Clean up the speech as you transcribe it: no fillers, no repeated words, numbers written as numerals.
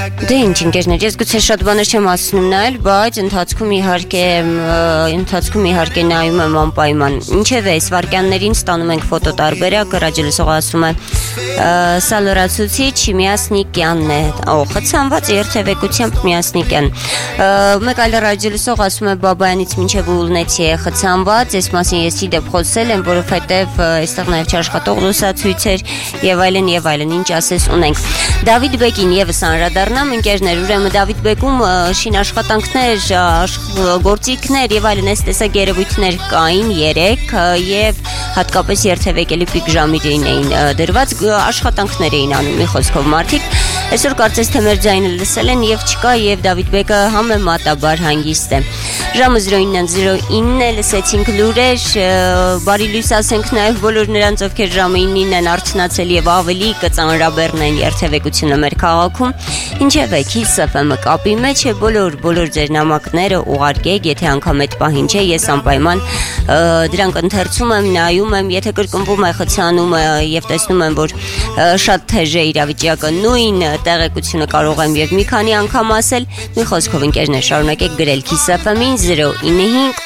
Դե ինչ ընկերներ, ես գուցե շատ բաներ չեմ ասնում նայել, բայց ընթացքում իհարկե նայում եմ անպայման։ Ինչևէ, այս վարքյաններին ստանում ենք ֆոտոտարբերակ, ռադիոլսողը ասում է սա լրացուցիչ Միասնիկյանն է, խցանված երթևեկությամբ Միասնիկյան։ Մեկ այլ ռադիոլսող ասում է Բաբայանից մինչև Ուլնեցի է խցանված, այս մասին ես իդեպ խոսել եմ, որովհետև այստեղ նաև չաշխատող լուսացույցեր եւ այլն, ինչ ասես ունենք։ Դավիթ Բեկին եւս անդրադառնամ ընկերներ, ուրեմն Դավիթ Բեկում շին աշխատանքներ, գործիքներ եւ այլն այս տեսակ երևույթներ կային 3 եւ հատկապես երթևեկելի պիկ ժամերին էին դրված աշխատանքներ էին անում մի խոսքով մարդիկ այսօր կարծես թե մեր ձայնը լսել են եւ չկա եւ Դավիթ Բեկը համեմատաբար հանգիստ է ժամը 09:09 լսեցինք լուրեր բարի լույս ասենք նաեւ բոլոր նրանց ովքեր ժամը 9-ին են արթնացել եւ ավելի կծանրաբեռնեն երթևեկությունը մեր քաղաքում ինչեւէ Kiss FM-ը կապի մեջ է բոլոր ձեր նամակները ուղարկեք եթե անգամ այդ պահին չէ ես անպայման դրանք ընթերցում եմ նայում եմ եթե կրկնվում է խցանումը եւ տեսնում եմ որ շատ թեժ է իրավիճակը նույն տեղեկությունը կարող եմ եւ մի քանի անգամ ասել մի խոսքով ընկերներ շարունակեք գրել Kiss FM-ին 095